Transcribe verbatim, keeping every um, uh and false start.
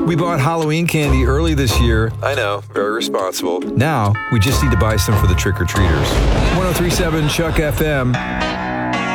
We bought Halloween candy early this year. I know, very responsible. Now, we just need to buy some for the trick-or-treaters. ten thirty-seven Chuck F M.